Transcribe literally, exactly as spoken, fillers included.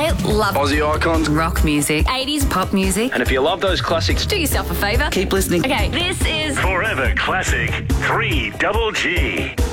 I love Aussie icons, rock music, eighties pop music. and if you love those classics, Do yourself a favour. keep listening. Okay, this is Forever Classic three Double G.